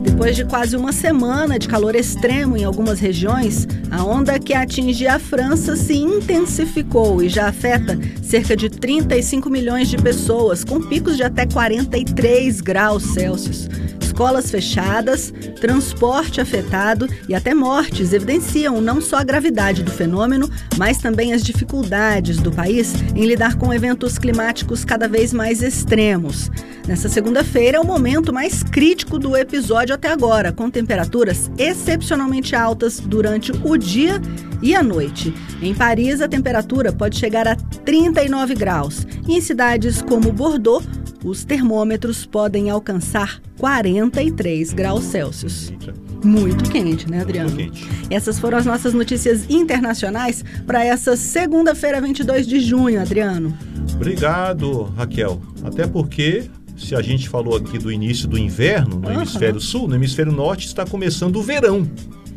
Depois de quase uma semana de calor extremo em algumas regiões, a onda que atinge a França se intensificou e já afeta cerca de 35 milhões de pessoas, com picos de até 43 graus Celsius. Escolas fechadas, transporte afetado e até mortes evidenciam não só a gravidade do fenômeno, mas também as dificuldades do país em lidar com eventos climáticos cada vez mais extremos. Nessa segunda-feira é o momento mais crítico do episódio até agora, com temperaturas excepcionalmente altas durante o dia e a noite. Em Paris, a temperatura pode chegar a 39 graus. E em cidades como Bordeaux, os termômetros podem alcançar 43 graus Celsius. Muito quente, né, Adriano? Muito quente. Essas foram as nossas notícias internacionais para essa segunda-feira, 22 de junho, Adriano. Obrigado, Raquel. Até porque, se a gente falou aqui do início do inverno no hemisfério sul, no hemisfério norte está começando o verão.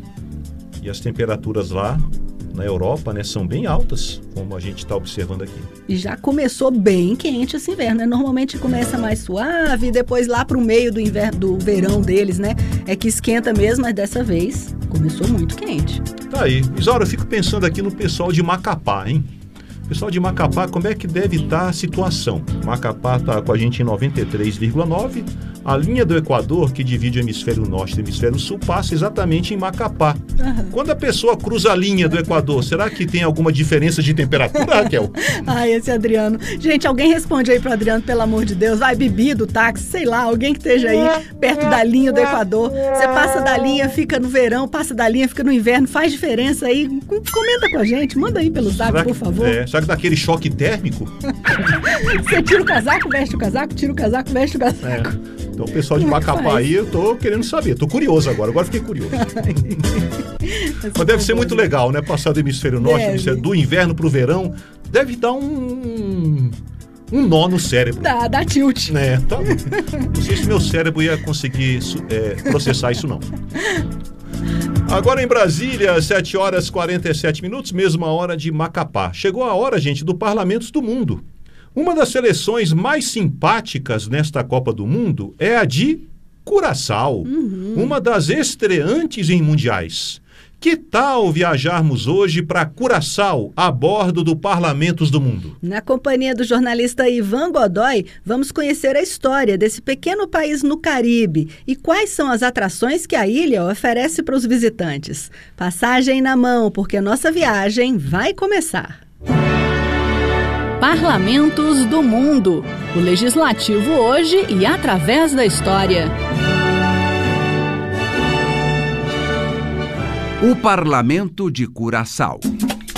E as temperaturas lá na Europa, né, são bem altas, como a gente está observando aqui. E já começou bem quente esse inverno, né? Normalmente começa mais suave e depois lá para o meio do inverno, do verão deles, né? É que esquenta mesmo, mas dessa vez começou muito quente. Tá aí. Isaura, eu fico pensando aqui no pessoal de Macapá, hein? Pessoal de Macapá, como é que deve estar a situação? Macapá está com a gente em 93,9. A linha do Equador, que divide o hemisfério norte e o hemisfério sul, passa exatamente em Macapá. Quando a pessoa cruza a linha do Equador, será que tem alguma diferença de temperatura, Raquel? Esse Adriano. Gente, alguém responde aí pro Adriano, pelo amor de Deus. Vai, bebido, táxi, sei lá, alguém que esteja aí perto da linha do Equador. Você passa da linha, fica no verão, passa da linha, fica no inverno. Faz diferença aí? Comenta com a gente, manda aí pelo zap, por favor. Será que dá aquele choque térmico? Você tira o casaco, veste o casaco, tira o casaco, veste o casaco. Então o pessoal de Macapá aí, eu tô querendo saber. Tô curioso agora fiquei curioso. Mas deve ser muito legal, né? Passar do hemisfério norte, do inverno pro verão, deve dar um nó no cérebro. Dá tilt. Tá. Não sei se meu cérebro ia conseguir processar isso, não. Agora em Brasília, 7 horas e 47 minutos, mesma hora de Macapá. Chegou a hora, gente, do Parlamentos do Mundo. Uma das seleções mais simpáticas nesta Copa do Mundo é a de Curaçao, uma das estreantes em mundiais. Que tal viajarmos hoje para Curaçao, a bordo do Parlamentos do Mundo? Na companhia do jornalista Ivan Godoy, vamos conhecer a história desse pequeno país no Caribe e quais são as atrações que a ilha oferece para os visitantes. Passagem na mão, porque nossa viagem vai começar. Parlamentos do Mundo. O legislativo hoje e através da história. O Parlamento de Curaçao.